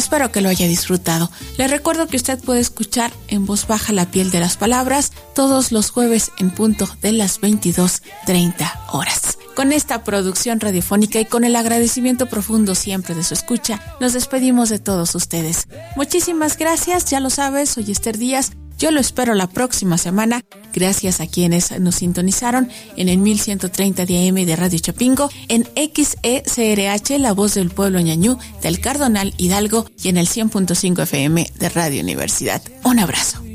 Espero que lo haya disfrutado. Le recuerdo que usted puede escuchar En Voz Baja La Piel de las Palabras todos los jueves en punto de las 22:30 horas. Con esta producción radiofónica y con el agradecimiento profundo siempre de su escucha, nos despedimos de todos ustedes. Muchísimas gracias, ya lo sabes, soy Esther Díaz. Yo lo espero la próxima semana. Gracias a quienes nos sintonizaron en el 1130 de AM de Radio Chapingo, en XECRH, La Voz del Pueblo Ñañú, del Cardonal Hidalgo, y en el 100.5 FM de Radio Universidad. Un abrazo.